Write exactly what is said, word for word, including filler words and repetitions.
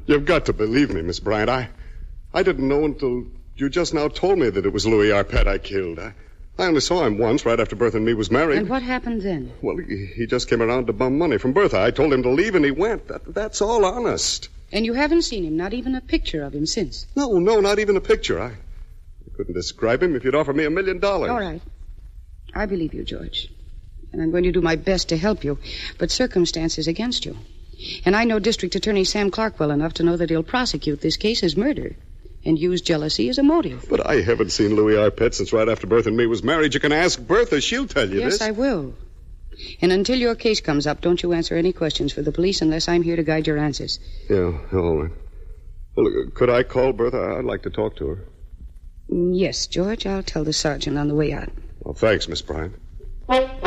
You've got to believe me, Miss Bryant. I, I didn't know until you just now told me that it was Louis Arpett I killed. I, I only saw him once, right after Bertha and me was married. And what happened then? Well, he, he just came around to bum money from Bertha. I told him to leave, and he went. That, that's all honest. And you haven't seen him, not even a picture of him since? No, no, not even a picture. I, I couldn't describe him if you'd offer me a million dollars. All right. I believe you, George. And I'm going to do my best to help you. But circumstances against you. And I know District Attorney Sam Clark well enough to know that he'll prosecute this case as murder and use jealousy as a motive. But I haven't seen Louis Arpett since right after Bertha and me was married. You can ask Bertha. She'll tell you yes, this. Yes, I will. And until your case comes up, don't you answer any questions for the police unless I'm here to guide your answers. Yeah, all right. Well, could I call Bertha? I'd like to talk to her. Yes, George. I'll tell the sergeant on the way out. Well, thanks, Miss Bryant.